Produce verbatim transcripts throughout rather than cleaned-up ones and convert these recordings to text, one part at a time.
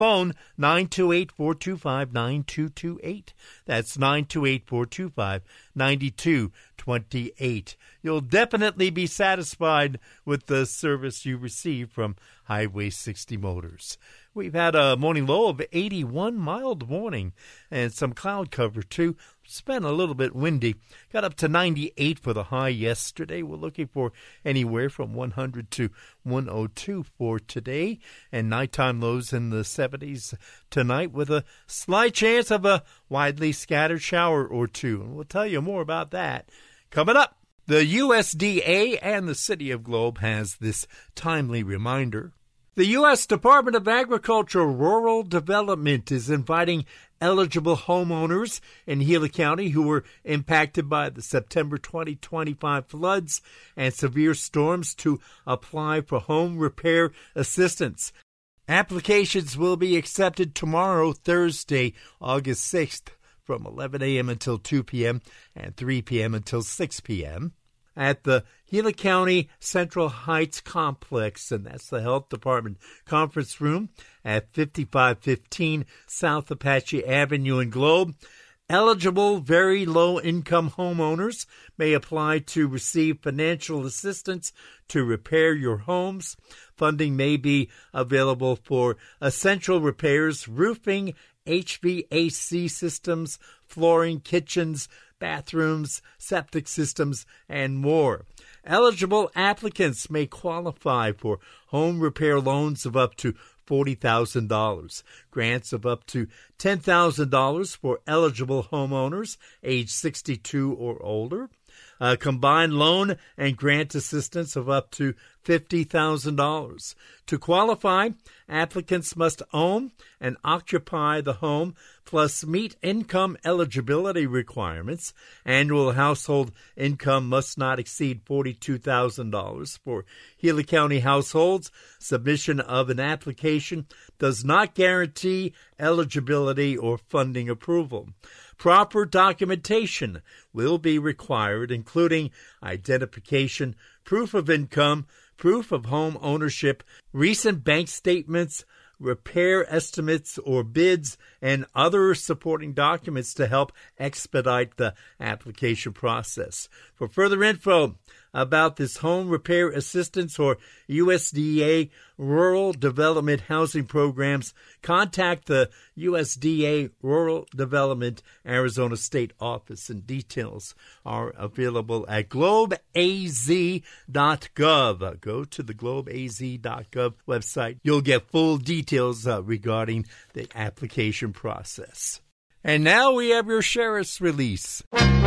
Phone nine two eight, four two five, nine two two eight. That's nine two eight, four two five, nine two two eight. You'll definitely be satisfied with the service you receive from Highway sixty Motors. We've had a morning low of eighty-one, mild morning, and some cloud cover, too. It's been a little bit windy. Got up to ninety-eight for the high yesterday. We're looking for anywhere from one hundred to one oh two for today, and nighttime lows in the seventies tonight with a slight chance of a widely scattered shower or two. And we'll tell you more about that coming up. The U S D A and the City of Globe has this timely reminder. The U S Department of Agriculture Rural Development is inviting eligible homeowners in Gila County who were impacted by the September twenty twenty-five floods and severe storms to apply for home repair assistance. Applications will be accepted tomorrow, Thursday, August sixth, from eleven a.m. until two p.m. and three p.m. until six p.m. at the Gila County Central Heights Complex, and that's the Health Department Conference Room at fifty-five fifteen South Apache Avenue in Globe. Eligible very low-income homeowners may apply to receive financial assistance to repair your homes. Funding may be available for essential repairs, roofing, H V A C systems, flooring, kitchens, bathrooms, septic systems, and more. Eligible applicants may qualify for home repair loans of up to forty thousand dollars, grants of up to ten thousand dollars for eligible homeowners age sixty-two or older, a combined loan and grant assistance of up to fifty thousand dollars. To qualify, applicants must own and occupy the home, plus meet income eligibility requirements. Annual household income must not exceed forty-two thousand dollars for Gila County households. Submission of an application does not guarantee eligibility or funding approval. Proper documentation will be required, including identification, proof of income, proof of home ownership, recent bank statements, repair estimates or bids, and other supporting documents to help expedite the application process. For further info about this home repair assistance or U S D A Rural Development Housing Programs, contact the U S D A Rural Development Arizona State Office, and details are available at globe a z dot gov. Go to the globe a z dot gov website. You'll get full details uh, regarding the application process. And now we have your sheriff's release.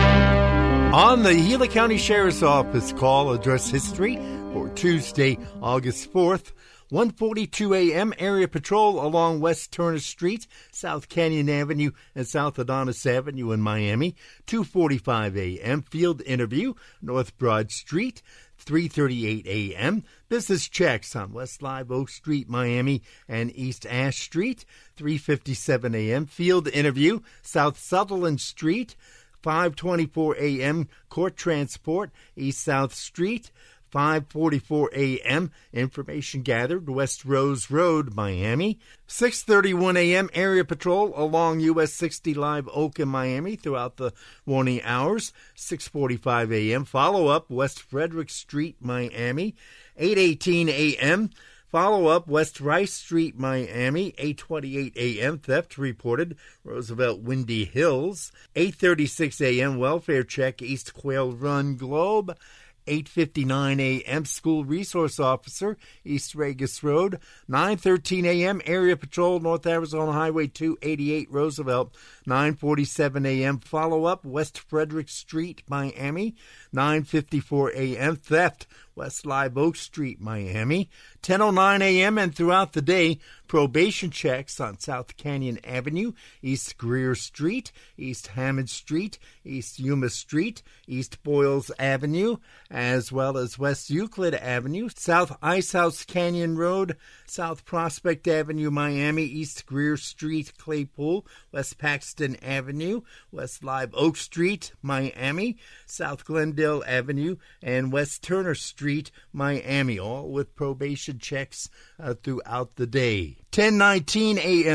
On the Gila County Sheriff's Office call address history for Tuesday, August fourth, one forty-two a.m. area patrol along West Turner Street, South Canyon Avenue, and South Adonis Avenue in Miami. two forty-five a.m. field interview, North Broad Street. three thirty-eight a.m. business checks on West Live Oak Street, Miami, and East Ash Street. three fifty-seven a.m. field interview, South Sutherland Street. five twenty-four a.m. court transport, East South Street. five forty-four a.m. information gathered, West Rose Road, Miami. six thirty-one a.m. area patrol along U S sixty Live Oak in Miami throughout the morning hours. six forty-five a.m. follow-up, West Frederick Street, Miami. eight eighteen a.m. follow-up, West Rice Street, Miami. eight twenty-eight a.m. theft reported, Roosevelt Windy Hills. eight thirty-six a.m. welfare check, East Quail Run, Globe. eight fifty-nine a.m. school resource officer, East Regis Road. nine thirteen a.m. area patrol, North Arizona Highway two eighty-eight, Roosevelt. nine forty-seven a.m. follow-up, West Frederick Street, Miami. nine fifty-four a.m. theft, West Live Oak Street, Miami. ten oh nine a.m. and throughout the day, probation checks on South Canyon Avenue, East Greer Street, East Hammond Street, East Yuma Street, East Boyles Avenue, as well as West Euclid Avenue, South Icehouse Canyon Road, South Prospect Avenue, Miami, East Greer Street, Claypool, West Paxton Avenue, West Live Oak Street, Miami, South Glendale Avenue, and West Turner Street, Street, Miami, all with probation checks uh, throughout the day. ten nineteen a m